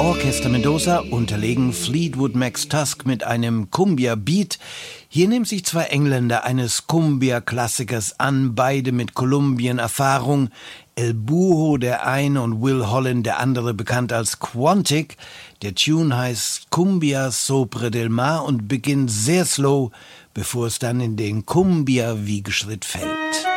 Orchester Mendoza, unterlegen Fleetwood Mac's Tusk mit einem Cumbia-Beat. Hier nehmen sich zwei Engländer eines Cumbia-Klassikers an, beide mit Kolumbien-Erfahrung. El Buho der eine und Will Holland der andere, bekannt als Quantic. Der Tune heißt Cumbia Sobre del Mar und beginnt sehr slow, bevor es dann in den Cumbia-Wiegeschritt fällt.